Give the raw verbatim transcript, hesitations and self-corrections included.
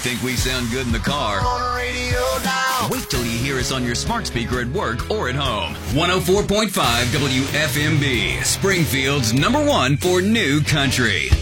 think we sound good in the car? On the radio now. Wait till you hear us on your smart speaker at work or at home. one oh four point five W F M B, Springfield's number one for new country.